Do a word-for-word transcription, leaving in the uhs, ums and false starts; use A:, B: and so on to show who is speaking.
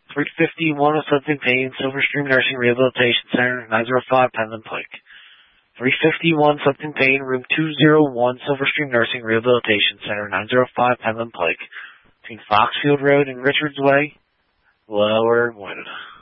A: three fifty-one oh something Payne, Silverstream Nursing Rehabilitation Center, nine oh five Penland Pike. three fifty-one something Payne, room two oh one, Silverstream Nursing Rehabilitation Center, nine oh five Penland Pike. Between Foxfield Road and Richards Way, Lower Moynihan.